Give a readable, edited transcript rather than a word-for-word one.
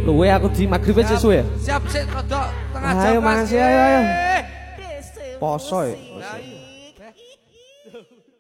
Luwe aku di maghrib wis suwe. Siap sik rodok tengah jam. Ayo Mas, ayo. Poso ya.